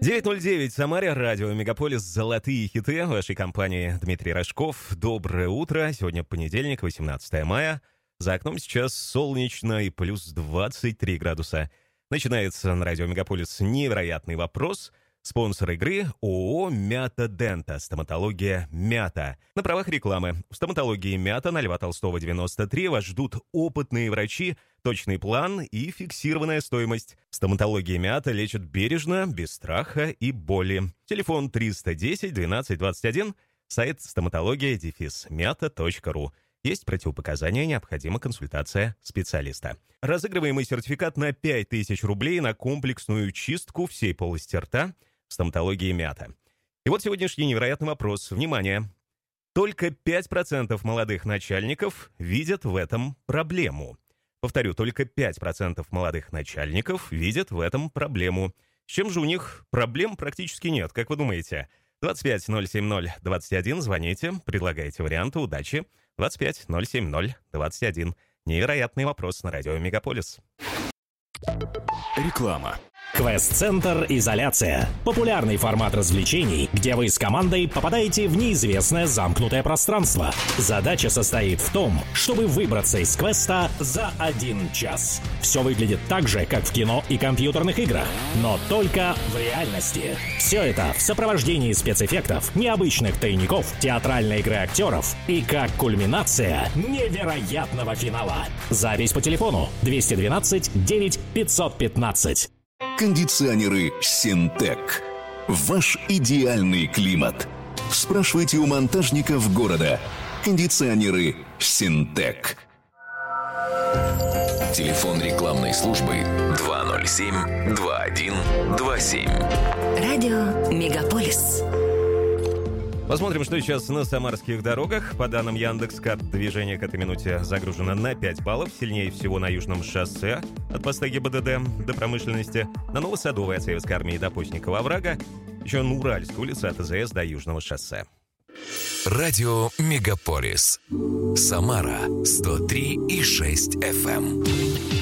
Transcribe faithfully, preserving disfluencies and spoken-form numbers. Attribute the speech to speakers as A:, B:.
A: девять ноль девять в Самаре, радио «Мегаполис», золотые хиты вашей компании. Дмитрий Рожков. Доброе утро. Сегодня понедельник, восемнадцатое мая. За окном сейчас солнечно и плюс двадцать три градуса. Начинается на радио «Мегаполис» невероятный вопрос. Спонсор игры ООО «Мята Дента». Стоматология «Мята». На правах рекламы. В стоматологии «Мята» на Льва Толстого, девяносто три вас ждут опытные врачи, точный план и фиксированная стоимость. Стоматология «Мята» лечит бережно, без страха и боли. Телефон триста десять двенадцать двадцать один, сайт стоматология мята точка ру. Есть противопоказания, необходима консультация специалиста. Разыгрываемый сертификат на пять тысяч рублей на комплексную чистку всей полости рта в стоматологии «Мята». И вот сегодняшний невероятный вопрос. Внимание! Только пять процентов молодых начальников видят в этом проблему. Повторю, только пять процентов молодых начальников видят в этом проблему. С чем же у них проблем практически нет, как вы думаете? двадцать пять ноль семь ноль двадцать один, звоните, предлагайте варианты, удачи. двадцать пять ноль семь ноль двадцать один. Невероятный вопрос на радио «Мегаполис».
B: Реклама. Квест-центр «Изоляция». Популярный формат развлечений, где вы с командой попадаете в неизвестное замкнутое пространство. Задача состоит в том, чтобы выбраться из квеста за один час. Все выглядит так же, как в кино и компьютерных играх, но только в реальности. Все это в сопровождении спецэффектов, необычных тайников, театральной игры актеров и как кульминация невероятного финала. Запись по телефону двести двенадцать девять пятьсот пятнадцать.
C: Кондиционеры «Синтек». Ваш идеальный климат. Спрашивайте у монтажников города. Кондиционеры «Синтек». Телефон рекламной службы два ноль семь два один два семь.
D: Радио «Мегаполис».
A: Посмотрим, что сейчас на самарских дорогах. По данным Яндекс.Кат, движение к этой минуте загружено на пять баллов. Сильнее всего на Южном шоссе от поста ГИБДД до промышленности. На Новосадовой от Советской армии до Постникова оврага. Еще на Уральской улице от АЗС до Южного шоссе.
C: Радио «Мегаполис». Самара сто три и шесть эф эм.